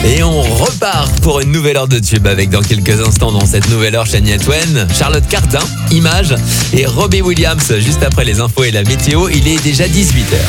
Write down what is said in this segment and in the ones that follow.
Et on repart pour une nouvelle heure de tube avec dans quelques instants dans cette nouvelle heure Shania Twain, Charlotte Cardin, Images et Robbie Williams juste après les infos et la météo. Il est déjà 18h.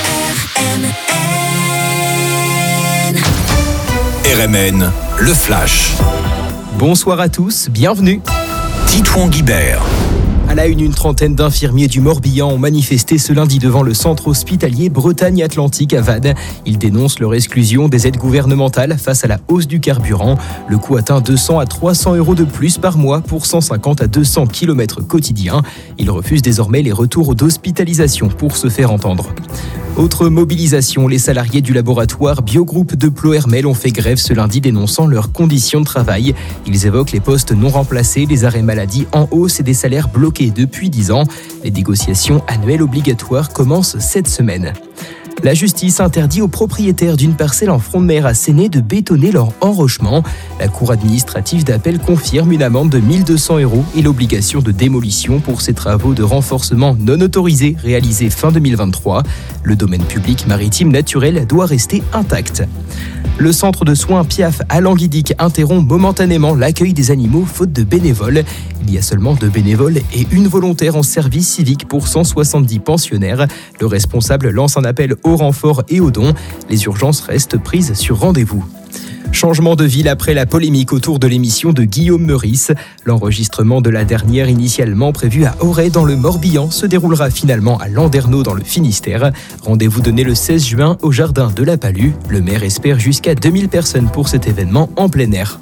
RMN, le Flash. Bonsoir à tous, bienvenue. Titouan Guibert. À la une trentaine d'infirmiers du Morbihan ont manifesté ce lundi devant le centre hospitalier Bretagne Atlantique à Vannes. Ils dénoncent leur exclusion des aides gouvernementales face à la hausse du carburant. Le coût atteint 200 à 300 euros de plus par mois pour 150 à 200 km quotidiens. Ils refusent désormais les retours d'hospitalisation pour se faire entendre. Autre mobilisation, les salariés du laboratoire Biogroupe de Ploërmel ont fait grève ce lundi dénonçant leurs conditions de travail. Ils évoquent les postes non remplacés, les arrêts maladie en hausse et des salaires bloqués depuis 10 ans. Les négociations annuelles obligatoires commencent cette semaine. La justice interdit aux propriétaires d'une parcelle en front de mer à Séné de bétonner leur enrochement. La cour administrative d'appel confirme une amende de 1 200 € et l'obligation de démolition pour ces travaux de renforcement non autorisés réalisés fin 2023. Le domaine public maritime naturel doit rester intact. Le centre de soins Piaf à Languidic interrompt momentanément l'accueil des animaux faute de bénévoles. Il y a seulement 2 bénévoles et une volontaire en service civique pour 170 pensionnaires. Le responsable lance un appel au renfort et aux dons. Les urgences restent prises sur rendez-vous. Changement de ville après la polémique autour de l'émission de Guillaume Meurice. L'enregistrement de la dernière, initialement prévu à Auray dans le Morbihan, se déroulera finalement à Landerneau dans le Finistère. Rendez-vous donné le 16 juin au jardin de la Palue. Le maire espère jusqu'à 2000 personnes pour cet événement en plein air.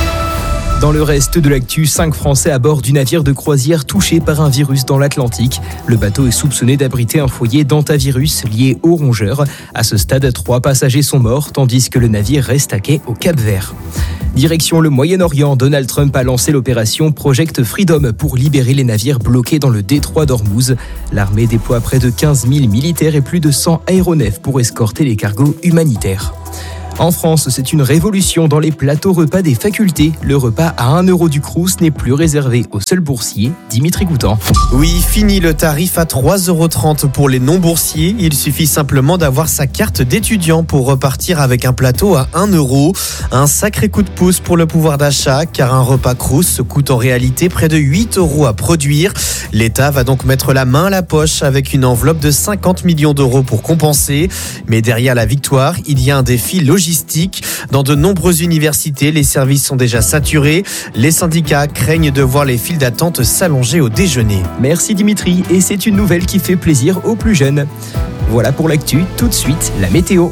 Dans le reste de l'actu, 5 Français à bord du navire de croisière touchés par un virus dans l'Atlantique. Le bateau est soupçonné d'abriter un foyer d'hantavirus lié aux rongeurs. À ce stade, 3 passagers sont morts, tandis que le navire reste à quai au Cap-Vert. Direction le Moyen-Orient, Donald Trump a lancé l'opération Project Freedom pour libérer les navires bloqués dans le détroit d'Ormuz. L'armée déploie près de 15 000 militaires et plus de 100 aéronefs pour escorter les cargos humanitaires. En France, c'est une révolution dans les plateaux repas des facultés. Le repas à 1 € du Crous n'est plus réservé aux seuls boursiers. Dimitri Goutan. Oui, fini le tarif à 3,30 € pour les non-boursiers. Il suffit simplement d'avoir sa carte d'étudiant pour repartir avec un plateau à 1 €. Un sacré coup de pouce pour le pouvoir d'achat, car un repas Crous coûte en réalité près de 8 € à produire. L'État va donc mettre la main à la poche avec une enveloppe de 50 millions d'euros pour compenser. Mais derrière la victoire, il y a un défi logistique. Dans de nombreuses universités, les services sont déjà saturés. Les syndicats craignent de voir les files d'attente s'allonger au déjeuner. Merci Dimitri, et c'est une nouvelle qui fait plaisir aux plus jeunes. Voilà pour l'actu, tout de suite la météo.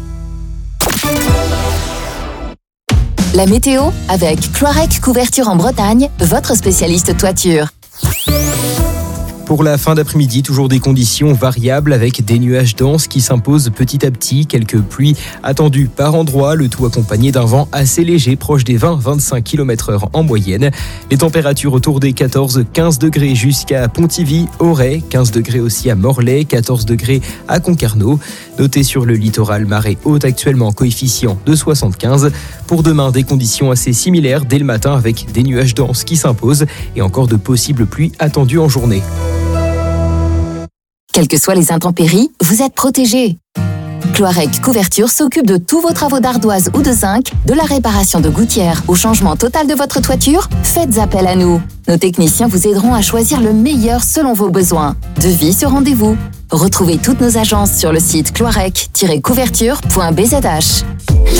La météo avec Cloirec Couverture en Bretagne, votre spécialiste toiture. Pour la fin d'après-midi, toujours des conditions variables avec des nuages denses qui s'imposent petit à petit. Quelques pluies attendues par endroits, le tout accompagné d'un vent assez léger, proche des 20-25 km/h en moyenne. Les températures autour des 14-15 degrés jusqu'à Pontivy, Auray, 15 degrés aussi à Morlaix, 14 degrés à Concarneau. Notez sur le littoral marée haute actuellement coefficient de 75. Pour demain, des conditions assez similaires dès le matin avec des nuages denses qui s'imposent et encore de possibles pluies attendues en journée. Quelles que soient les intempéries, vous êtes protégés. Cloirec Couverture s'occupe de tous vos travaux d'ardoise ou de zinc, de la réparation de gouttières au changement total de votre toiture. Faites appel à nous. Nos techniciens vous aideront à choisir le meilleur selon vos besoins. Devis sur rendez-vous. Retrouvez toutes nos agences sur le site cloirec-couverture.bzh.